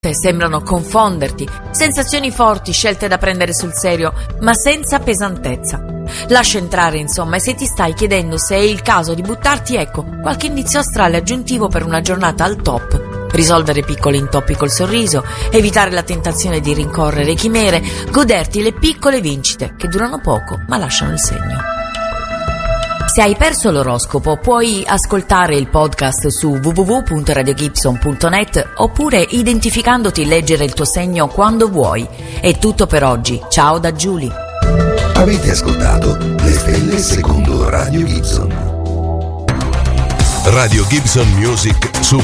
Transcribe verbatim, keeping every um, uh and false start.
sembrano confonderti, sensazioni forti scelte da prendere sul serio, ma senza pesantezza. Lascia entrare, insomma, e se ti stai chiedendo se è il caso di buttarti, ecco qualche indizio astrale aggiuntivo per una giornata al top. Risolvere piccoli intoppi col sorriso, evitare la tentazione di rincorrere chimere, goderti le piccole vincite che durano poco ma lasciano il segno. Se hai perso l'oroscopo, puoi ascoltare il podcast su w w w punto radio gibson punto net oppure, identificandoti, leggere il tuo segno quando vuoi. È tutto per oggi. Ciao da Giulia. Avete ascoltato Le Stelle secondo Radio Gibson. Radio Gibson Music su